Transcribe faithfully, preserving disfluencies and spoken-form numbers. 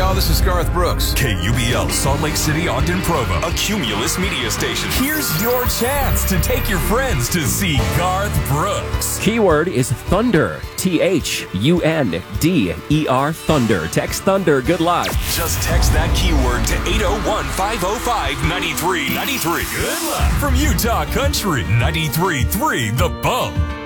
Utah. This is Garth Brooks. K U B L, Salt Lake City, Ogden, Provo, a Cumulus media station. Here's your chance to take your friends to see Garth Brooks. Keyword is thunder. T H U N D E R, thunder. Text thunder. Good luck. Just text that keyword to eight oh one, five oh five, nine three nine three. Good luck from Utah Country ninety-three point three The Bump.